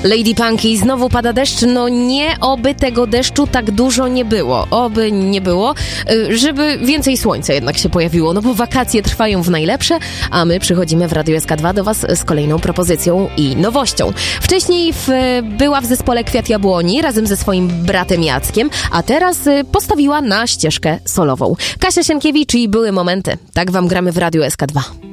Lady Punky, znowu pada deszcz, no nie, oby tego deszczu tak dużo nie było, oby nie było, żeby więcej słońca jednak się pojawiło, no bo wakacje trwają w najlepsze, a my przychodzimy w Radiu SK2 do Was z kolejną propozycją i nowością. Wcześniej była w zespole Kwiat Jabłoni razem ze swoim bratem Jackiem, a teraz postawiła na ścieżkę solową. Kasia Sienkiewicz i Były momenty. Tak Wam gramy w Radiu SK2.